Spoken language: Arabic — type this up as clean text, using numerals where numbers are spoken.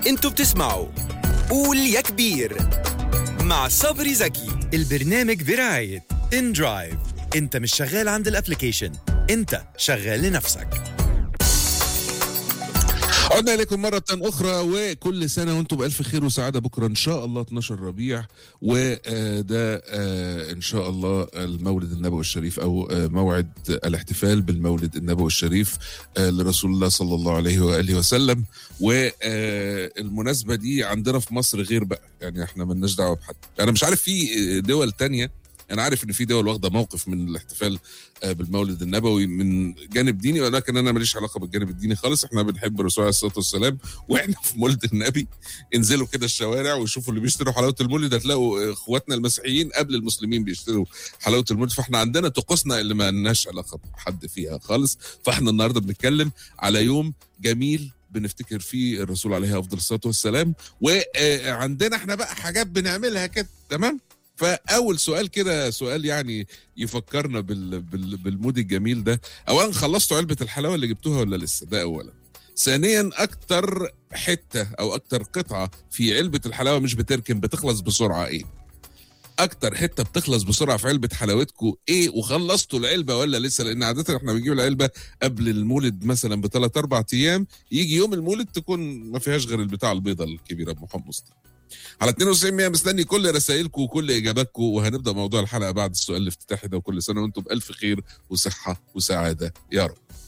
انتوا بتسمعوا قول يا كبير مع صبري زكي. البرنامج برعاية ان درايف. انت مش شغال عند الابليكيشن، انت شغال لنفسك. عدنا إليكم مرة أخرى، وكل سنة وأنتم بألف خير وسعادة. بكرة إن شاء الله 12 ربيع، وده إن شاء الله المولد النبوي الشريف، أو موعد الاحتفال بالمولد النبوي الشريف لرسول الله صلى الله عليه وآله وسلم. والمناسبة دي عندنا في مصر غير بقى، يعني احنا ملناش دعوة بحد. أنا مش عارف في دول تانية، أنا عارف إن في دول واخدة موقف من الاحتفال بالمولد النبوي من جانب ديني، ولكن أنا ماليش علاقة بالجانب الديني خالص. إحنا بنحب الرسول عليه الصلاة والسلام، وإحنا في مولد النبي انزلوا كده الشوارع وشوفوا اللي بيشتروا حلاوة المولد، هتلاقوا إخواتنا المسيحيين قبل المسلمين بيشتروا حلاوة المولد. فإحنا عندنا طقوسنا اللي ما لناش علاقة بحد فيها خالص. فإحنا النهاردة بنتكلم على يوم جميل بنفتكر فيه الرسول عليه أفضل الصلاة والسلام، وعندنا إحنا بقى حاجات بنعملها كده، تمام؟ فاول سؤال كده، سؤال يعني يفكرنا بالمود الجميل ده. اولا، خلصتوا علبه الحلاوه اللي جبتوها ولا لسه؟ ده اولا. ثانيا، اكتر حته او اكتر قطعه في علبه الحلاوه مش بتركن، بتخلص بسرعه، ايه اكتر حته بتخلص بسرعه في علبه حلاوتكم ايه؟ وخلصتوا العلبه ولا لسه؟ لان عاده احنا بنجيب العلبه قبل المولد مثلا بثلاث اربع ايام، يجي يوم المولد تكون ما فيهاش غير البتاع البيضه الكبيره بمحمص. على 92 مستني كل رسائلكم وكل اجاباتكم، وهنبدا موضوع الحلقه بعد السؤال الافتتاحي ده. وكل سنه وانتم بالف خير وصحه وسعاده يا رب.